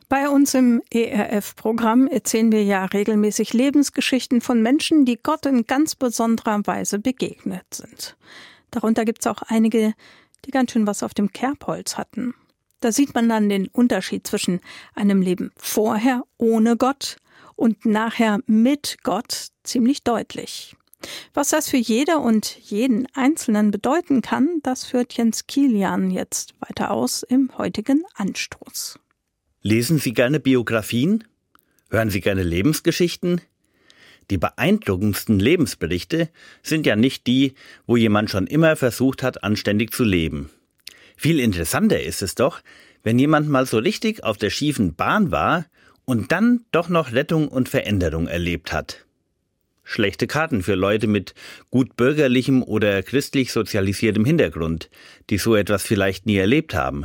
Bei uns im ERF-Programm erzählen wir ja regelmäßig Lebensgeschichten von Menschen, die Gott in ganz besonderer Weise begegnet sind. Darunter gibt es auch einige, die ganz schön was auf dem Kerbholz hatten. Da sieht man dann den Unterschied zwischen einem Leben vorher ohne Gott und nachher mit Gott ziemlich deutlich. Was das für jede und jeden Einzelnen bedeuten kann, das führt Jens Kilian jetzt weiter aus im heutigen Anstoß. Lesen Sie gerne Biografien? Hören Sie gerne Lebensgeschichten? Die beeindruckendsten Lebensberichte sind ja nicht die, wo jemand schon immer versucht hat, anständig zu leben. Viel interessanter ist es doch, wenn jemand mal so richtig auf der schiefen Bahn war und dann doch noch Rettung und Veränderung erlebt hat. Schlechte Karten für Leute mit gut bürgerlichem oder christlich sozialisiertem Hintergrund, die so etwas vielleicht nie erlebt haben.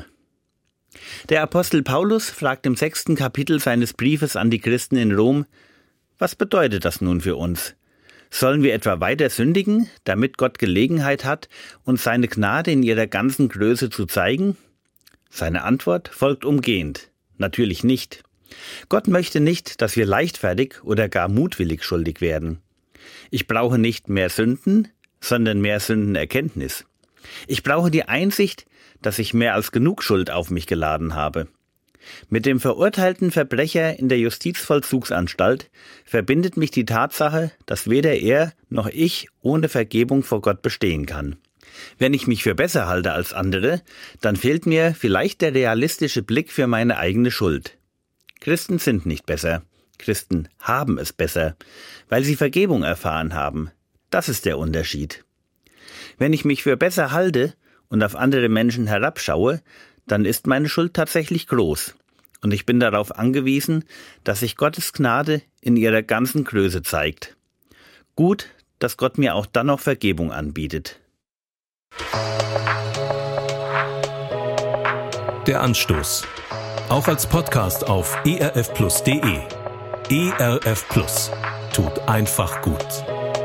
Der Apostel Paulus fragt im 6. Kapitel seines Briefes an die Christen in Rom: Was bedeutet das nun für uns? Sollen wir etwa weiter sündigen, damit Gott Gelegenheit hat, uns seine Gnade in ihrer ganzen Größe zu zeigen? Seine Antwort folgt umgehend: Natürlich nicht. Gott möchte nicht, dass wir leichtfertig oder gar mutwillig schuldig werden. Ich brauche nicht mehr Sünden, sondern mehr Sündenerkenntnis. Ich brauche die Einsicht, dass ich mehr als genug Schuld auf mich geladen habe. Mit dem verurteilten Verbrecher in der Justizvollzugsanstalt verbindet mich die Tatsache, dass weder er noch ich ohne Vergebung vor Gott bestehen kann. Wenn ich mich für besser halte als andere, dann fehlt mir vielleicht der realistische Blick für meine eigene Schuld. Christen sind nicht besser. Christen haben es besser, weil sie Vergebung erfahren haben. Das ist der Unterschied. Wenn ich mich für besser halte und auf andere Menschen herabschaue, dann ist meine Schuld tatsächlich groß. Und ich bin darauf angewiesen, dass sich Gottes Gnade in ihrer ganzen Größe zeigt. Gut, dass Gott mir auch dann noch Vergebung anbietet. Der Anstoß. Auch als Podcast auf erfplus.de. ERF Plus. Tut einfach gut.